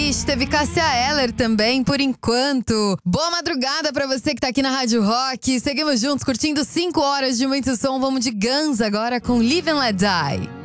Eilish, teve Cássia Eller também, por enquanto. Boa madrugada pra você que tá aqui na Rádio Rock. Seguimos juntos, curtindo 5 horas de muito som. Vamos de Guns agora com Live and Let Die.